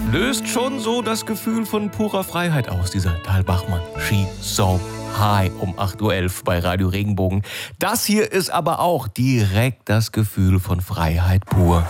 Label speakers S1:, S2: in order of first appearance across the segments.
S1: Löst schon so das Gefühl von purer Freiheit aus, dieser Tal Bachmann. She's so high um 8.11 Uhr bei Radio Regenbogen. Das hier ist aber auch direkt das Gefühl von Freiheit pur.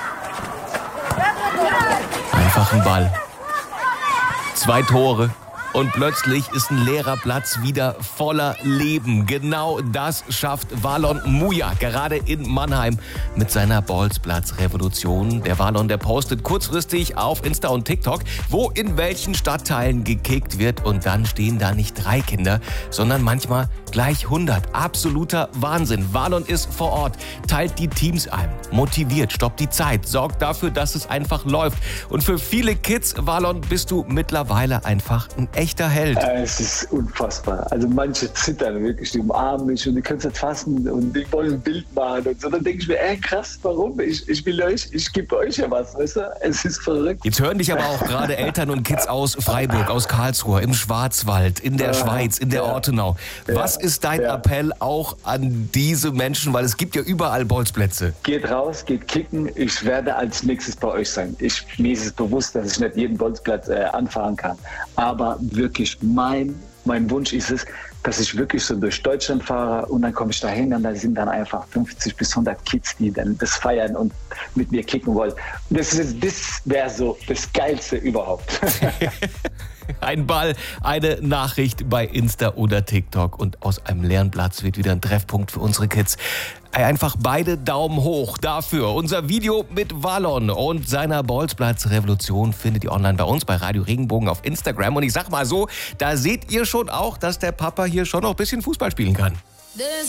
S1: Einfach ein Ball. 2 Tore. Und plötzlich ist ein leerer Platz wieder voller Leben. Genau das schafft Valon Muja gerade in Mannheim mit seiner Bolzplatz-Revolution. Der Valon, der postet kurzfristig auf Insta und TikTok, wo in welchen Stadtteilen gekickt wird. Und dann stehen da nicht 3 Kinder, sondern manchmal gleich 100. Absoluter Wahnsinn. Valon ist vor Ort, teilt die Teams ein, motiviert, stoppt die Zeit, sorgt dafür, dass es einfach läuft. Und für viele Kids, Valon, bist du mittlerweile einfach ein echter Held.
S2: Es ist unfassbar. Also manche zittern wirklich, die umarmen mich und die können es nicht fassen und die wollen ein Bild machen und so. Dann denke ich mir, krass, warum? Ich will euch, ich gebe euch ja was, weißt du? Es ist verrückt.
S1: Jetzt hören dich aber auch gerade Eltern und Kids aus Freiburg, aus Karlsruhe, im Schwarzwald, in der Schweiz, in der Ortenau. Was ist dein Appell auch an diese Menschen? Weil es gibt ja überall Bolzplätze.
S2: Geht raus, geht kicken. Ich werde als nächstes bei euch sein. Mir ist es bewusst, dass ich nicht jeden Bolzplatz anfahren kann. Aber wirklich, mein Wunsch ist es, dass ich wirklich so durch Deutschland fahre und dann komme ich dahin und da sind dann einfach 50 bis 100 Kids, die dann das feiern und mit mir kicken wollen. Das wäre so das Geilste überhaupt.
S1: Ein Ball, eine Nachricht bei Insta oder TikTok und aus einem leeren Platz wird wieder ein Treffpunkt für unsere Kids. Einfach beide Daumen hoch dafür. Unser Video mit Valon und seiner Bolzplatz-Revolution findet ihr online bei uns bei Radio Regenbogen auf Instagram. Und ich sag mal so, da seht ihr schon auch, dass der Papa hier schon noch ein bisschen Fußball spielen kann.